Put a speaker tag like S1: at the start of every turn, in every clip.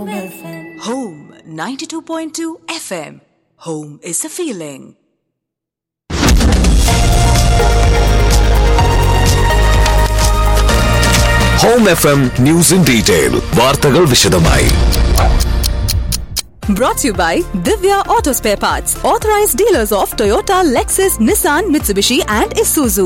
S1: Home FM.
S2: Home 92.2 FM. Home is a feeling.
S3: Home FM News in Detail. വാർത്തകൾ വിശദമായി.
S2: Brought to you by Divya Auto Spare Parts, authorized dealers of Toyota, Lexus, Nissan, Mitsubishi and Isuzu.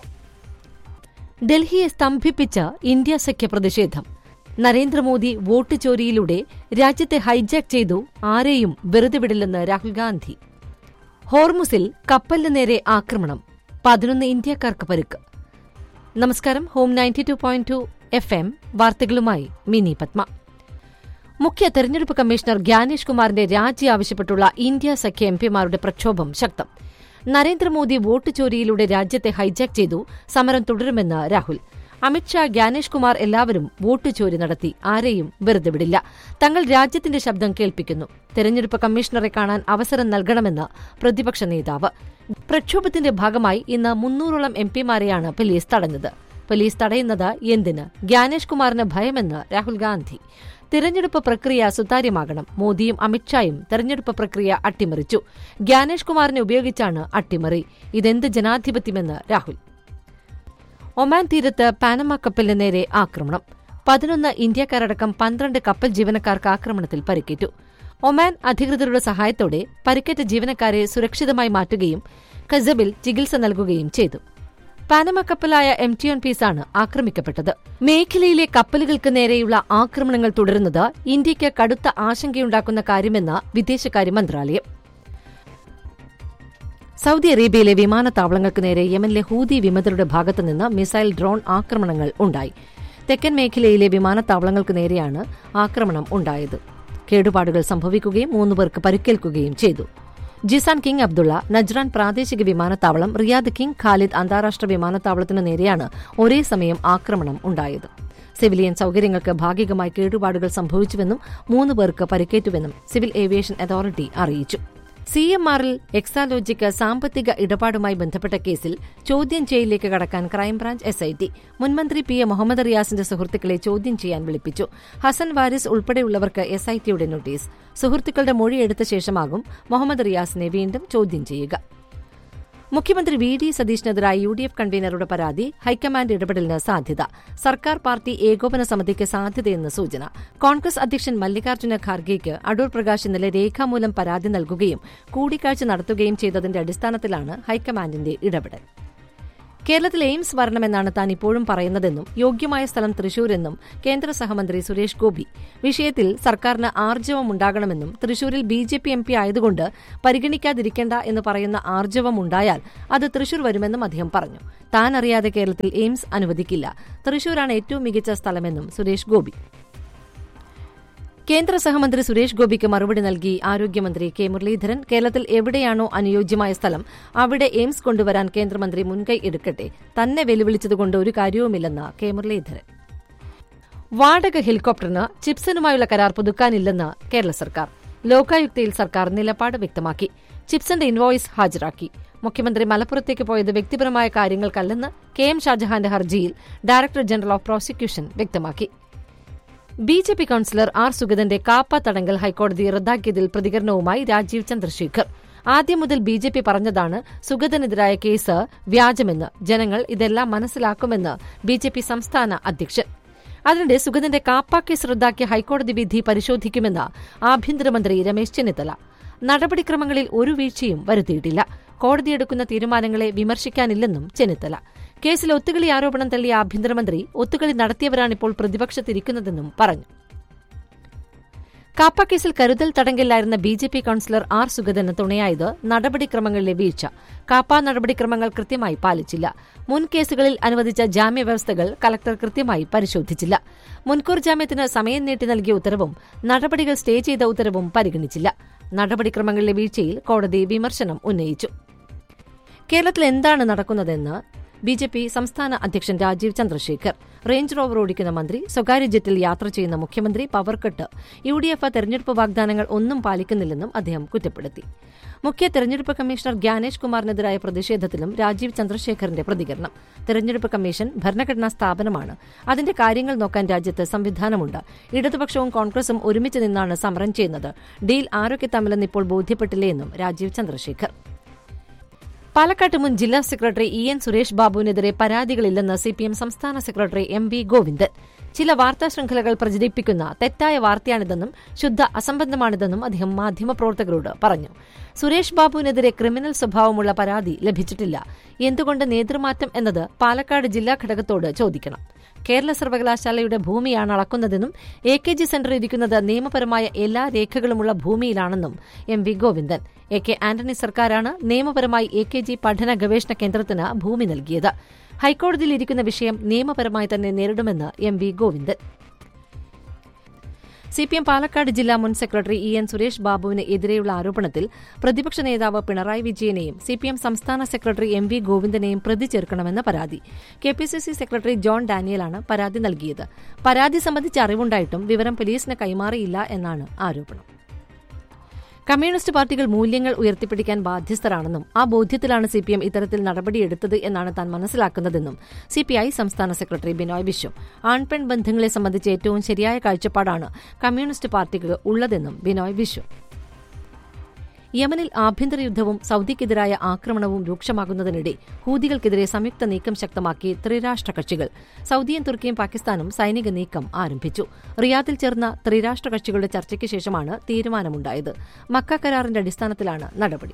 S4: ഡൽഹിയെ സ്തംഭിപ്പിച്ച India സഖ്യ പ്രതിഷേധം. Narendra Modi vote ചോരിയിലൂടെ രാജ്യത്തെ hijack ചെയ്തു, ആരെയും വെറുതെ വിടില്ലെന്ന് രാഹുൽ ഗാന്ധി. ഹോർമുസിൽ കപ്പലിന് നേരെ ആക്രമണം, 11 ഇന്ത്യക്കാർക്ക് പരുക്ക്. നമസ്കാരം. ഹോം 92.2 FM വാർത്തകളുമായി മിനി പത്മ. മുഖ്യ തെരഞ്ഞെടുപ്പ് കമ്മീഷണർ ഗ്യാനേഷ് കുമാറിന്റെ രാജി ആവശ്യപ്പെട്ടുള്ള ഇന്ത്യ സഖ്യ എംപിമാരുടെ പ്രക്ഷോഭം ശക്തം. നരേന്ദ്രമോദി വോട്ട് ചോരിയിലൂടെ രാജ്യത്തെ ഹൈജാക്ക് ചെയ്തു, സമരം തുടരുമെന്ന് രാഹുൽ. അമിത്ഷാ, ഗ്യാനേഷ് കുമാർ എല്ലാവരും വോട്ട് ചോരി നടത്തി, ആരെയും വെറുതെ വിടില്ല. തങ്ങൾ രാജ്യത്തിന്റെ ശബ്ദം കേൾപ്പിക്കുന്നു. തെരഞ്ഞെടുപ്പ് കമ്മീഷണറെ കാണാൻ അവസരം നൽകണമെന്ന് പ്രതിപക്ഷ നേതാവ്. പ്രക്ഷോഭത്തിന്റെ ഭാഗമായി ഇന്ന് 300ഓളം എംപിമാരെയാണ് പോലീസ് തടഞ്ഞത്. പോലീസ് തടയുന്നത് എന്തിന്? ഗ്യാനേഷ് കുമാറിന് ഭയമെന്ന് രാഹുൽ ഗാന്ധി. തിരഞ്ഞെടുപ്പ് പ്രക്രിയ സുതാര്യമാകണം. മോദിയും അമിത്ഷായും തെരഞ്ഞെടുപ്പ് പ്രക്രിയ അട്ടിമറിച്ചു. ഗ്യാനേഷ് കുമാറിനെ ഉപയോഗിച്ചാണ് അട്ടിമറി. ഇതെന്ത് ജനാധിപത്യമെന്ന് രാഹുൽ. ഒമാൻ തീരത്ത് പാനമ കപ്പലിന് നേരെ ആക്രമണം. 11 ഇന്ത്യക്കാരടക്കം 12 കപ്പൽ ജീവനക്കാർക്ക് ആക്രമണത്തിൽ പരിക്കേറ്റു. ഒമാൻ അധികൃതരുടെ സഹായത്തോടെ പരിക്കേറ്റ ജീവനക്കാരെ സുരക്ഷിതമായി മാറ്റുകയും ഖസബിൽ ചികിത്സ നൽകുകയും ചെയ്തു. പാനമ കപ്പലായ MT1 പീസാണ് ആക്രമിക്കപ്പെട്ടത്. മേഖലയിലെ കപ്പലുകൾക്ക് നേരെയുള്ള ആക്രമണങ്ങൾ തുടരുന്നത് ഇന്ത്യയ്ക്ക് കടുത്ത ആശങ്കയുണ്ടാക്കുന്ന കാര്യമെന്ന് വിദേശകാര്യ മന്ത്രാലയം. സൌദി അറേബ്യയിലെ വിമാനത്താവളങ്ങൾക്ക് നേരെ യമനിലെ ഹൂതി വിമതരുടെ ഭാഗത്തുനിന്ന് മിസൈൽ ഡ്രോൺ ആക്രമണങ്ങൾ ഉണ്ടായി. തെക്കൻ മേഖലയിലെ വിമാനത്താവളങ്ങൾക്ക് നേരെയാണ് ആക്രമണം ഉണ്ടായത്. കേടുപാടുകൾ സംഭവിക്കുകയും 3 പേർക്ക് പരിക്കേൽക്കുകയും ചെയ്തു. ജിസാൻ കിങ് അബ്ദുള്ള, നജ്റാൻ പ്രാദേശിക വിമാനത്താവളം, റിയാദ് കിങ് ഖാലിദ് അന്താരാഷ്ട്ര വിമാനത്താവളത്തിനു നേരെയാണ് ഒരേ സമയം ആക്രമണം ഉണ്ടായത്. സിവിലിയൻ സൌകര്യങ്ങൾക്ക് ഭാഗികമായി കേടുപാടുകൾ സംഭവിച്ചുവെന്നും 3 പേർക്ക് പരിക്കേറ്റുവെന്നും സിവിൽ ഏവിയേഷൻ അതോറിറ്റി അറിയിച്ചു. CMRൽ എക്സാലോജിക്ക് സാമ്പത്തിക ഇടപാടുമായി ബന്ധപ്പെട്ട കേസിൽ ചോദ്യം ചെയ്യലിലേക്ക് കടക്കാൻ ക്രൈംബ്രാഞ്ച് SIT മുൻമന്ത്രി PA മുഹമ്മദ് റിയാസിന്റെ സുഹൃത്തുക്കളെ ചോദ്യം ചെയ്യാൻ വിളിപ്പിച്ചു. ഹസൻ വാരിസ് ഉൾപ്പെടെയുള്ളവർക്ക് SITയുടെ നോട്ടീസ്. സുഹൃത്തുക്കളുടെ മൊഴിയെടുത്ത ശേഷമാകും മുഹമ്മദ് റിയാസിനെ വീണ്ടും ചോദ്യം ചെയ്യുക. മുഖ്യമന്ത്രി VD സതീഷിനെതിരായി UDF കൺവീനറുടെ പരാതി ഹൈക്കമാൻഡ് ഇടപെടലിന് സാധ്യത. സർക്കാർ പാർട്ടി ഏകോപന സമിതിക്ക് സാധ്യതയെന്ന് സൂചന. കോൺഗ്രസ് അധ്യക്ഷൻ മല്ലികാർജ്ജുന ഖാർഗെയ്ക്ക് അടൂർ പ്രകാശ് ഇന്നലെ രേഖാമൂലം പരാതി നൽകുകയും കൂടിക്കാഴ്ച നടത്തുകയും ചെയ്തതിന്റെ അടിസ്ഥാനത്തിലാണ് ഹൈക്കമാൻഡിന്റെ ഇടപെടൽ. കേരളത്തിൽ എയിംസ് വരണമെന്നാണ് താൻ ഇപ്പോഴും പറയുന്നതെന്നും യോഗ്യമായ സ്ഥലം തൃശൂരെന്നും കേന്ദ്ര സഹമന്ത്രി സുരേഷ് ഗോപി. വിഷയത്തിൽ സർക്കാരിന് ആർജവമുണ്ടാകണമെന്നും തൃശൂരിൽ BJP MP ആയതുകൊണ്ട് പരിഗണിക്കാതിരിക്കേണ്ട എന്ന് പറയുന്ന ആർജവമുണ്ടായാൽ അത് തൃശൂർ വരുമെന്നും അദ്ദേഹം പറഞ്ഞു. താൻ അറിയാതെ കേരളത്തിൽ എയിംസ് അനുവദിക്കില്ല. തൃശൂരാണ് ഏറ്റവും മികച്ച സ്ഥലമെന്നും സുരേഷ് ഗോപി. കേന്ദ്ര സഹമന്ത്രി സുരേഷ് ഗോപിക്ക് മറുപടി നൽകി ആരോഗ്യമന്ത്രി K മുരളീധരൻ. കേരളത്തിൽ എവിടെയാണോ അനുയോജ്യമായ സ്ഥലം അവിടെ എയിംസ് കൊണ്ടുവരാൻ കേന്ദ്രമന്ത്രി മുൻകൈ എടുക്കട്ടെ. തന്നെ വെല്ലുവിളിച്ചതുകൊണ്ട് ഒരു കാര്യവുമില്ലെന്ന് K മുരളീധരൻ. വാടക ഹെലികോപ്റ്ററിന് ചിപ്സനുമായുള്ള കരാർ പുതുക്കാനില്ലെന്ന് കേരള സർക്കാർ. ലോകായുക്തയിൽ സർക്കാർ നിലപാട് വ്യക്തമാക്കി. ചിപ്സന്റെ ഇൻവോയ്സ് ഹാജരാക്കി. മുഖ്യമന്ത്രി മലപ്പുറത്തേക്ക് പോയത് വ്യക്തിപരമായ കാര്യങ്ങൾക്കല്ലെന്ന് KM ഷാജഹാന്റെ ഹർജിയിൽ ഡയറക്ടർ ജനറൽ ഓഫ് പ്രോസിക്യൂഷൻ വ്യക്തമാക്കി. BJP കൌൺസിലർ R സുഗതന്റെ കാപ്പ തടങ്കൽ ഹൈക്കോടതി റദ്ദാക്കിയതിൽ പ്രതികരണവുമായി രാജീവ് ചന്ദ്രശേഖർ. ആദ്യം മുതൽ BJP പറഞ്ഞതാണ് സുഗതനെതിരായ കേസ് വ്യാജമെന്ന്. ജനങ്ങൾ ഇതെല്ലാം മനസ്സിലാക്കുമെന്ന് BJP സംസ്ഥാന അധ്യക്ഷൻ. അതിനിടെ സുഗതന്റെ കാപ്പ കേസ് റദ്ദാക്കിയ ഹൈക്കോടതി വിധി പരിശോധിക്കുമെന്ന് ആഭ്യന്തരമന്ത്രി രമേശ് ചെന്നിത്തല. നടപടിക്രമങ്ങളിൽ ഒരു വീഴ്ചയും വരുത്തിയിട്ടില്ല. കോടതിയെടുക്കുന്ന തീരുമാനങ്ങളെ വിമർശിക്കാനില്ലെന്നും ചെന്നിത്തല. കേസിൽ ഒത്തുകളി ആരോപണം തള്ളിയ ആഭ്യന്തരമന്ത്രി ഒത്തുകളി നടത്തിയവരാണിപ്പോൾ പ്രതിപക്ഷത്തിരിക്കുന്നതെന്നും പറഞ്ഞു. കാപ്പ കേസിൽ കരുതൽ തടങ്കലിലായിരുന്ന BJP കൌൺസിലർ R സുഗതന് തുണയായത് നടപടിക്രമങ്ങളിലെ വീഴ്ച. കാപ്പ നടപടിക്രമങ്ങൾ കൃത്യമായി പാലിച്ചില്ല. മുൻ കേസുകളിൽ അനുവദിച്ച ജാമ്യവ്യവസ്ഥകൾ കലക്ടർ കൃത്യമായി പരിശോധിച്ചില്ല. മുൻകൂർ ജാമ്യത്തിന് സമയം നീട്ടി നൽകിയ ഉത്തരവും നടപടികൾ സ്റ്റേ ചെയ്ത ഉത്തരവും പരിഗണിച്ചില്ല. നടപടിക്രമങ്ങളിലെ വീഴ്ചയിൽ കോടതി വിമർശനം ഉന്നയിച്ചു. കേരളത്തിൽ എന്താണ് നടക്കുന്നതെന്ന് ബിജെപി സംസ്ഥാന അധ്യക്ഷൻ രാജീവ് ചന്ദ്രശേഖർ, റേഞ്ച് റോവർ ഓടിക്കുന്ന മന്ത്രി, സ്വകാര്യ ജെറ്റിൽ യാത്ര ചെയ്യുന്ന മുഖ്യമന്ത്രി, പവർകട്ട്, യുഡിഎഫ് തെരഞ്ഞെടുപ്പ് വാഗ്ദാനങ്ങൾ ഒന്നും പാലിക്കുന്നില്ലെന്നും അദ്ദേഹം കുറ്റപ്പെടുത്തി. മുഖ്യ തെരഞ്ഞെടുപ്പ് കമ്മീഷണർ ഗ്യാനേഷ് കുമാറിനെതിരായ പ്രതിഷേധത്തിലും രാജീവ് ചന്ദ്രശേഖറിന്റെ പ്രതികരണം. തെരഞ്ഞെടുപ്പ് കമ്മീഷൻ ഭരണഘടനാ സ്ഥാപനമാണ്. അതിന്റെ കാര്യങ്ങൾ നോക്കാൻ രാജ്യത്ത് സംവിധാനമുണ്ട്. ഇടതുപക്ഷവും കോൺഗ്രസും ഒരുമിച്ച് നിന്നാണ് സമരം ചെയ്യുന്നത്. ഡീൽ ആരൊക്കെ തമ്മിലെന്ന് ഇപ്പോൾ ബോധ്യപ്പെട്ടില്ലേയെന്നും രാജീവ് ചന്ദ്രശേഖർ. പാലക്കാട്ട് മുൻ ജില്ലാ സെക്രട്ടറി EN സുരേഷ് ബാബുവിനെതിരെ പരാതികളില്ലെന്ന് CPM സംസ്ഥാന സെക്രട്ടറി MV ഗോവിന്ദൻ. ചില വാർത്താ ശൃംഖലകൾ പ്രചരിപ്പിക്കുന്ന തെറ്റായ വാർത്തയാണിതെന്നും ശുദ്ധ അസംബന്ധമാണിതെന്നും അദ്ദേഹം മാധ്യമപ്രവർത്തകരോട് പറഞ്ഞു. സുരേഷ് ബാബുവിനെതിരെ ക്രിമിനൽ സ്വഭാവമുള്ള പരാതി ലഭിച്ചിട്ടില്ല. എന്തുകൊണ്ട് നേതൃമാറ്റം എന്നത് പാലക്കാട് ജില്ലാ ഘടകത്തോട് ചോദിക്കണം. കേരള സർവകലാശാലയുടെ ഭൂമിയാണ് അളക്കുന്നതെന്നും AKG സെന്റർ ഇരിക്കുന്നത് നിയമപരമായ എല്ലാ രേഖകളുമുള്ള ഭൂമിയിലാണെന്നും MV ഗോവിന്ദൻ. AK ആന്റണി സർക്കാരാണ് നിയമപരമായി AKG പഠന ഗവേഷണ കേന്ദ്രത്തിന് ഭൂമി നൽകിയത്. ഹൈക്കോടതിയിലിരിക്കുന്ന വിഷയം നിയമപരമായി തന്നെ നേരിടുമെന്ന് MV ഗോവിന്ദൻ. CPM പാലക്കാട് ജില്ലാ മുൻ സെക്രട്ടറി EN സുരേഷ് ബാബുവിന് എതിരെയുള്ള ആരോപണത്തിൽ പ്രതിപക്ഷ നേതാവ് പിണറായി വിജയനെയും CPM സംസ്ഥാന സെക്രട്ടറി MV ഗോവിന്ദനെയും പ്രതി ചേർക്കണമെന്ന പരാതി. KPCC സെക്രട്ടറി ജോൺ ഡാനിയലാണ് പരാതി നൽകിയത്. പരാതി സംബന്ധിച്ച് അറിവുണ്ടായിട്ടും വിവരം പോലീസിന് കൈമാറിയില്ല എന്നാണ് ആരോപണം. കമ്മ്യൂണിസ്റ്റ് പാർട്ടികൾ മൂല്യങ്ങൾ ഉയർത്തിപ്പിടിക്കാൻ ബാധ്യസ്ഥരാണെന്നും ആ ബോധ്യത്തിലാണ് CPM ഇത്തരത്തിൽ നടപടിയെടുത്തത് എന്നാണ് താൻ മനസ്സിലാക്കുന്നതെന്നും CPI സംസ്ഥാന സെക്രട്ടറി ബിനോയ് വിശ്വം. ആൺപെൺ ബന്ധങ്ങളെ സംബന്ധിച്ച് ഏറ്റവും ശരിയായ കാഴ്ചപ്പാടാണ് കമ്മ്യൂണിസ്റ്റ് പാർട്ടിക്ക് ഉള്ളതെന്നും ബിനോയ് വിശ്വം. യമനിൽ ആഭ്യന്തര യുദ്ധവും സൌദിക്കെതിരായ ആക്രമണവും രൂക്ഷമാകുന്നതിനിടെ ഹൂതികൾക്കെതിരെ സംയുക്ത നീക്കം ശക്തമാക്കി ത്രിരാഷ്ട്ര കക്ഷികൾ. സൌദിയും തുർക്കിയും പാകിസ്ഥാനും സൈനിക നീക്കം ആരംഭിച്ചു. റിയാദിൽ ചേർന്ന ത്രിരാഷ്ട്ര കക്ഷികളുടെ ചർച്ചയ്ക്ക് ശേഷമാണ് തീരുമാനമുണ്ടായത്. മക്ക കരാറിന്റെ അടിസ്ഥാനത്തിലാണ് നടപടി.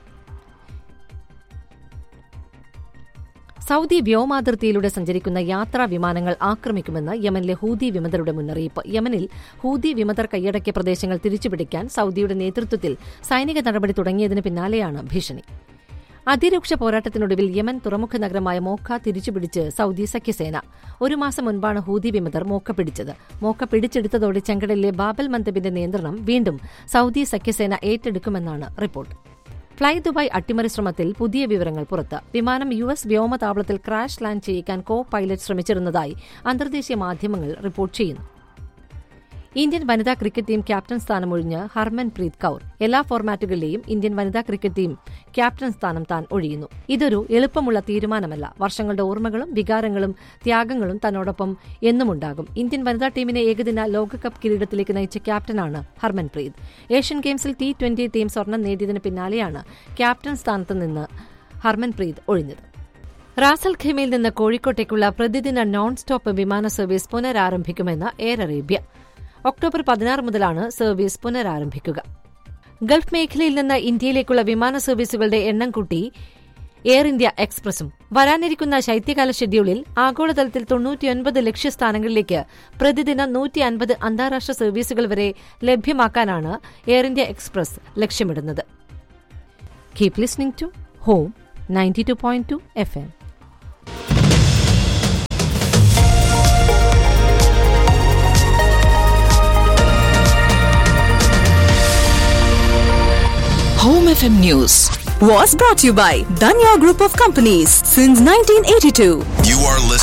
S4: സൌദി വ്യോമാതിർത്തിയിലൂടെ സഞ്ചരിക്കുന്ന യാത്രാ വിമാനങ്ങൾ ആക്രമിക്കുമെന്ന് യമനിലെ ഹൂതി വിമതരുടെ മുന്നറിയിപ്പ്. യമനിൽ ഹൂതി വിമതർ കൈയടക്കിയ പ്രദേശങ്ങൾ തിരിച്ചുപിടിക്കാൻ സൌദിയുടെ നേതൃത്വത്തിൽ സൈനിക നടപടി തുടങ്ങിയതിന് പിന്നാലെയാണ് ഭീഷണി. അതിരൂക്ഷ പോരാട്ടത്തിനൊടുവിൽ യമൻ തുറമുഖ നഗരമായ മോക്ക തിരിച്ചുപിടിച്ച് സൌദി സഖ്യസേന. ഒരു മാസം മുൻപാണ് ഹൂതി വിമതർ മോക്ക പിടിച്ചത്. മോക്ക പിടിച്ചെടുത്തതോടെ ചെങ്കടലിലെ ബാബൽ മന്ദബിന്റെ നിയന്ത്രണം വീണ്ടും സൌദി സഖ്യസേന ഏറ്റെടുക്കുമെന്നാണ് റിപ്പോർട്ട്. ഫ്ളൈ ദുബായ് അട്ടിമറി ശ്രമത്തിൽ പുതിയ വിവരങ്ങൾ പുറത്ത്. വിമാനം US വ്യോമതാവളത്തിൽ ക്രാഷ് ലാൻഡ് ചെയ്യിക്കാൻ കോ പൈലറ്റ് ശ്രമിച്ചിരുന്നതായി അന്തർദേശീയ മാധ്യമങ്ങൾ റിപ്പോർട്ട് ചെയ്യുന്നു. ഇന്ത്യൻ വനിതാ cricket team captain സ്ഥാനമൊഴിഞ്ഞ് Harmanpreet Kaur. എല്ലാ ഫോർമാറ്റുകളിലെയും ഇന്ത്യൻ വനിതാ ക്രിക്കറ്റ് ടീം ക്യാപ്റ്റൻ സ്ഥാനം താൻ ഒഴിയുന്നു. ഇതൊരു എളുപ്പമുള്ള തീരുമാനമല്ല. വർഷങ്ങളുടെ ഓർമ്മകളും വികാരങ്ങളും ത്യാഗങ്ങളും തന്നോടൊപ്പം എന്നുമുണ്ടാകും. ഇന്ത്യൻ വനിതാ ടീമിനെ ഏകദിന ലോകകപ്പ് കിരീടത്തിലേക്ക് നയിച്ച ക്യാപ്റ്റനാണ് ഹർമൻപ്രീത്. ഏഷ്യൻ ഗെയിംസിൽ T20 ടീം സ്വർണം നേടിയതിന് പിന്നാലെയാണ് ക്യാപ്റ്റൻ സ്ഥാനത്ത് നിന്ന് ഹർമൻപ്രീത് ഒഴിഞ്ഞത്. റാസൽ ഖൈമയിൽ നിന്ന് കോഴിക്കോട്ടേക്കുള്ള പ്രതിദിന നോൺ സ്റ്റോപ്പ് വിമാന സർവീസ് പുനരാരംഭിക്കുമെന്ന് എയർ അറേബ്യ. ഒക്ടോബർ 16 മുതലാണ് സർവീസ് പുനരാരംഭിക്കുക. ഗൾഫ് മേഖലയിൽ നിന്ന് ഇന്ത്യയിലേക്കുള്ള വിമാന സർവീസുകളുടെ എണ്ണം കൂട്ടി എയർ ഇന്ത്യ എക്സ്പ്രസും. വരാനിരിക്കുന്ന ശൈത്യകാല ഷെഡ്യൂളിൽ ആഗോളതലത്തിൽ 99 ലക്ഷ്യസ്ഥാനങ്ങളിലേക്ക് പ്രതിദിനം 150 അന്താരാഷ്ട്ര സർവീസുകൾ വരെ ലഭ്യമാക്കാനാണ് എയർ ഇന്ത്യ എക്സ്പ്രസ് ലക്ഷ്യമിടുന്നത്. Keep listening to home 92.2 FM.
S2: Home FM News was brought to you by Danya Group of Companies since 1982.
S3: You are listening